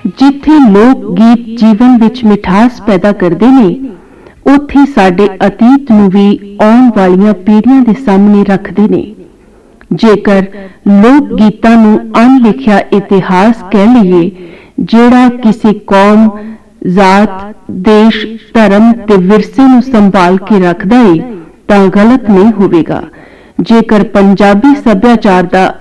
जिथे लोक गीत जीवन विच मिठास पैदा करते हैं, उत्थे साडे अतीत नूं भी आउण वालियां पीढ़ियां दे सामने रखते हैं। जेकर लोक गीतां नूं अनलिखिया इतिहास कह लईए, जिहड़ा किसी कौम, जात, देश, धर्म ते विरसे नूं संभाल के रखदा है, तां गलत नहीं होवेगा। जेकर पंजाबी सभ्याचार दा